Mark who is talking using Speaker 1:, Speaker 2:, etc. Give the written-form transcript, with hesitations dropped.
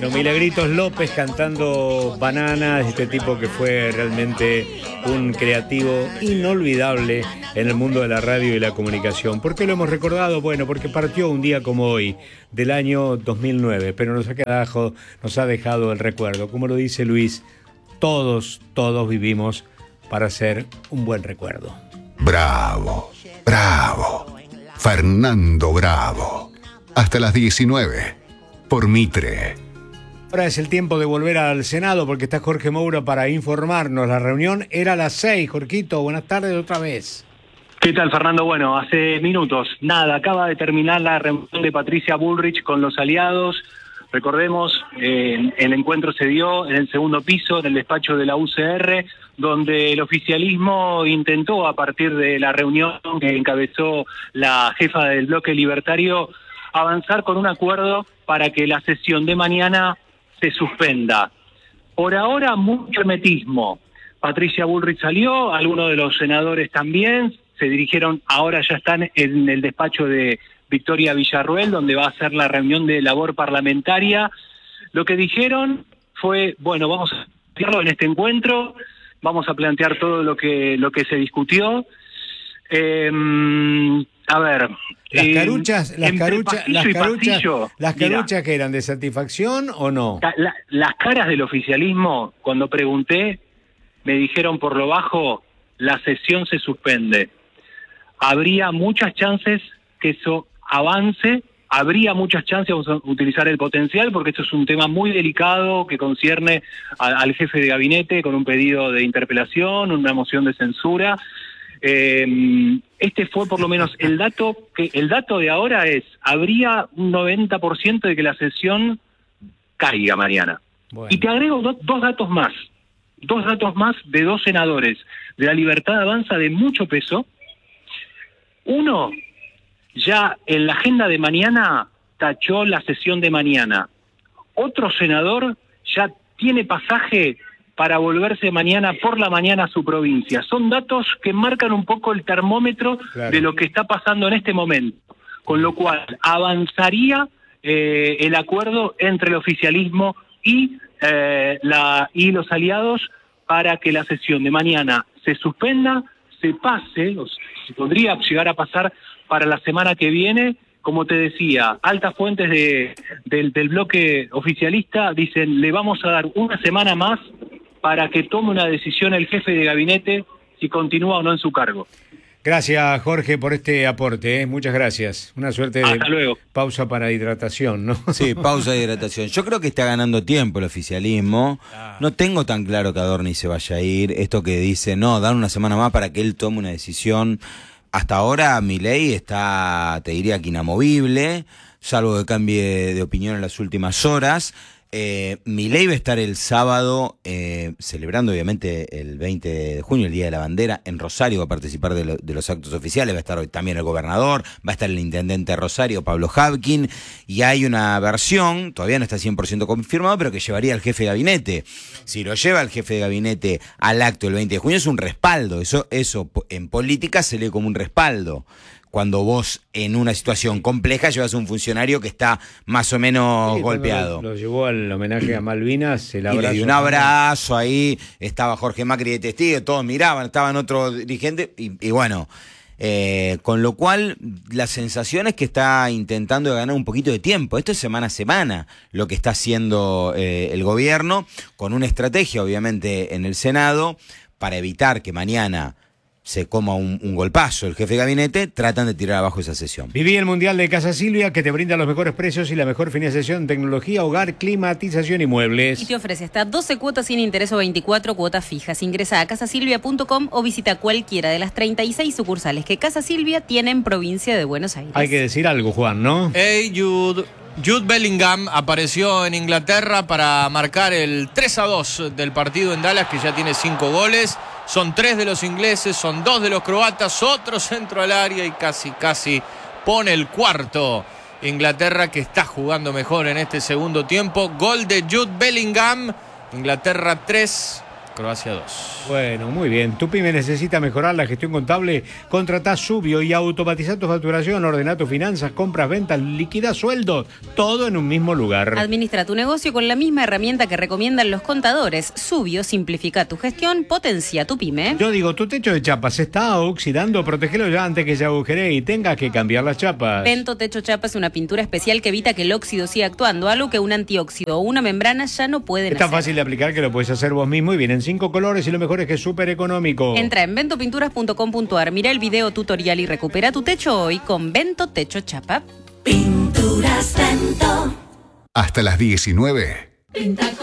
Speaker 1: Bueno, Milagritos López cantando Bananas, este tipo que fue realmente un creativo inolvidable en el mundo de la radio y la comunicación. ¿Por qué lo hemos recordado? Bueno, porque partió un día como hoy, del año 2009, pero nos ha dejado el recuerdo. Como lo dice Luis, todos vivimos para hacer un buen recuerdo.
Speaker 2: Bravo, bravo, Fernando Bravo. Hasta las 19, por Mitre.
Speaker 1: Ahora es el tiempo de volver al Senado porque está Jorge Moura para informarnos. La reunión era a las 6. Jorgito, buenas tardes otra vez.
Speaker 3: ¿Qué tal, Fernando? Bueno, hace minutos, acaba de terminar la reunión de Patricia Bullrich con los aliados. Recordemos, el encuentro se dio en el segundo piso, en el despacho de la UCR, donde el oficialismo intentó, a partir de la reunión que encabezó la jefa del bloque libertario, avanzar con un acuerdo para que la sesión de mañana se suspenda. Por ahora, mucho hermetismo. Patricia Bullrich salió, algunos de los senadores también, se dirigieron, ahora ya están en el despacho de Victoria Villarruel, donde va a ser la reunión de labor parlamentaria. Lo que dijeron fue, bueno, vamos a hacerlo en este encuentro, vamos a plantear todo lo que se discutió. A ver,
Speaker 1: las caruchas que eran de satisfacción o no.
Speaker 3: Las caras del oficialismo, cuando pregunté, me dijeron por lo bajo, la sesión se suspende. Habría muchas chances que eso avance, habría muchas chances, vamos a utilizar el potencial, porque esto es un tema muy delicado que concierne al jefe de gabinete con un pedido de interpelación, una moción de censura. Este fue por lo menos el dato de ahora es, habría un 90% de que la sesión caiga mañana. Bueno. Y te agrego dos datos más de dos senadores de la Libertad Avanza de mucho peso. Uno, ya en la agenda de mañana tachó la sesión de mañana. Otro senador ya tiene pasaje para volverse mañana por la mañana a su provincia. Son datos que marcan un poco el termómetro de lo que está pasando en este momento, con lo cual avanzaría el acuerdo entre el oficialismo y los aliados para que la sesión de mañana se suspenda, se pase, o se podría llegar a pasar para la semana que viene. Como te decía, altas fuentes del bloque oficialista dicen, le vamos a dar una semana más para que tome una decisión el jefe de gabinete si continúa o no en su cargo.
Speaker 1: Gracias, Jorge, por este aporte. Muchas gracias. Una suerte de
Speaker 3: Hasta luego.
Speaker 1: Pausa para hidratación, ¿no?
Speaker 4: Sí, pausa de hidratación. Yo creo que está ganando tiempo el oficialismo. No tengo tan claro que Adorni se vaya a ir. Esto que dice, no, dan una semana más para que él tome una decisión. Hasta ahora Milei está, te diría que inamovible, salvo que cambie de opinión en las últimas horas. Milei va a estar el sábado celebrando obviamente el 20 de junio, el Día de la Bandera, en Rosario. Va a participar de los actos oficiales, va a estar hoy también el gobernador, va a estar el intendente de Rosario, Pablo Habkin, y hay una versión, todavía no está 100% confirmado, pero que llevaría al jefe de gabinete. Si lo lleva el jefe de gabinete al acto el 20 de junio es un respaldo, eso en política se lee como un respaldo. Cuando vos en una situación compleja llevas a un funcionario que está más o menos golpeado.
Speaker 1: Lo llevó al homenaje a Malvinas, el abrazo.
Speaker 4: Y le dio un abrazo ahí, estaba Jorge Macri de testigo, todos miraban, estaban otros dirigentes, y bueno, con lo cual la sensación es que está intentando ganar un poquito de tiempo. Esto es semana a semana lo que está haciendo el gobierno, con una estrategia obviamente en el Senado, para evitar que mañana se coma un golpazo el jefe de gabinete, tratan de tirar abajo esa sesión.
Speaker 1: Viví el Mundial de Casa Silvia, que te brinda los mejores precios y la mejor financiación en tecnología, hogar, climatización y muebles.
Speaker 5: Y te ofrece hasta 12 cuotas sin interés o 24 cuotas fijas. Ingresa a casasilvia.com o visita cualquiera de las 36 sucursales que Casa Silvia tiene en provincia de Buenos Aires.
Speaker 1: Hay que decir algo, Juan, ¿no?
Speaker 6: Hey, Jude. Jude Bellingham apareció en Inglaterra para marcar el 3-2 del partido en Dallas, que ya tiene 5 goles. Son 3 de los ingleses, son 2 de los croatas, otro centro al área y casi pone el cuarto. Inglaterra, que está jugando mejor en este segundo tiempo. Gol de Jude Bellingham. Inglaterra 3, Croacia 2.
Speaker 1: Bueno, muy bien. Tu pyme necesita mejorar la gestión contable. Contratá Subio y automatizá tu facturación, ordená tus finanzas, compras, ventas, liquidá sueldos. Todo en un mismo lugar.
Speaker 5: Administra tu negocio con la misma herramienta que recomiendan los contadores. Subio simplifica tu gestión, potencia tu pyme.
Speaker 1: Yo digo, tu techo de chapas se está oxidando. Protegelo ya antes que se agujere y tengas que cambiar las chapas.
Speaker 5: Vento Techo Chapa es una pintura especial que evita que el óxido siga actuando, algo que un antióxido o una membrana ya no pueden
Speaker 1: Es tan
Speaker 5: hacer.
Speaker 1: fácil de aplicar que lo puedes hacer vos mismo y vienen 5 colores y lo mejor es que es súper económico.
Speaker 5: Entra en ventopinturas.com.ar, mira el video tutorial y recupera tu techo hoy con Vento Techo Chapa.
Speaker 7: Pinturas Vento.
Speaker 2: Hasta las 19.